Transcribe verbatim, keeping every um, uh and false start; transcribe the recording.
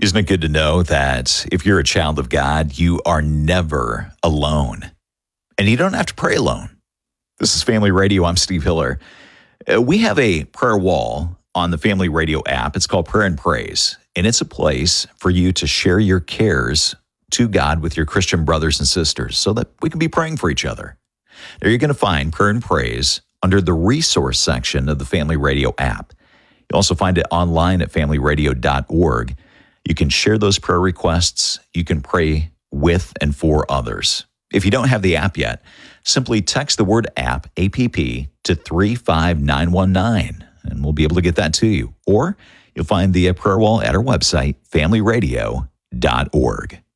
Isn't it good to know that if you're a child of God, you are never alone? And you don't have to pray alone. This is Family Radio. I'm Steve Hiller. Uh, we have a prayer wall on the Family Radio app. It's called Prayer and Praise, and it's a place for you to share your cares to God with your Christian brothers and sisters so that we can be praying for each other. There you're going to find Prayer and Praise under the resource section of the Family Radio app. You'll also find it online at family radio dot org. You can share those prayer requests. You can pray with and for others. If you don't have the app yet, simply text the word app, A P P, to three five nine one nine, and we'll be able to get that to you. Or you'll find the prayer wall at our website, family radio dot org.